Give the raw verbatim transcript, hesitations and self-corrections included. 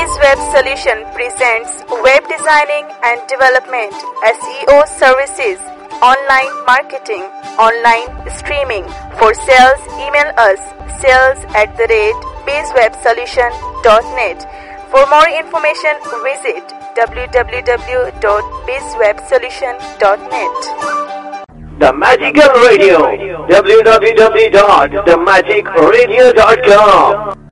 BizWeb Solution presents web designing and development, S E O services, online marketing, online streaming. For sales, email us sales at the rate bizwebsolution dot net. For more information, visit w w w dot bizwebsolution dot net. The Magical Radio, w w w dot the magic radio dot com.